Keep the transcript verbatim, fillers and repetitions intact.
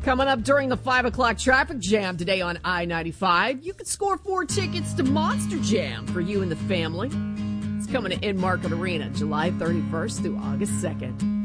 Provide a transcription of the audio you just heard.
Coming up during the five o'clock traffic jam today on I ninety-five, you can score four tickets to Monster Jam for you and the family. It's coming to In-Market Arena July thirty-first through August second.